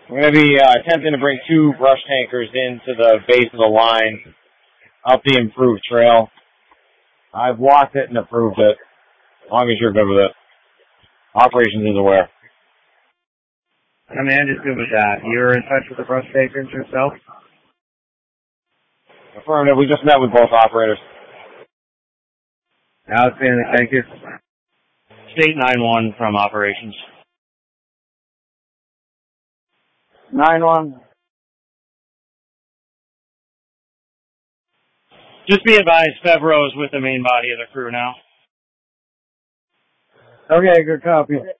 We're going to be attempting to bring 2 brush tankers into the base of the line up the improved trail. I've walked it and approved it, as long as you're good with it. Operations is aware. Command is good with that. You're in touch with the brush tankers yourself? Affirmative. We just met with both operators. Outstanding. Thank you. State 9-1 from operations. 9-1. Just be advised, Fevro is with the main body of the crew now. Okay, good copy.